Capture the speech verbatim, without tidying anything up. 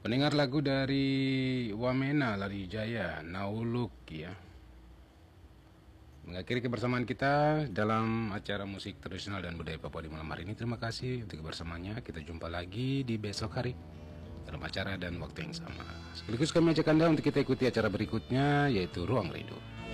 Pendengar lagu dari Wamena Lari Jaya, Nauluk ya. Mengakhiri kebersamaan kita dalam acara musik tradisional dan budaya Papua di malam hari ini. Terima kasih untuk kebersamaannya. Kita jumpa lagi di besok hari dalam acara dan waktu yang sama. Sekaligus kami ajak Anda untuk kita ikuti acara berikutnya, yaitu Ruang Rindu.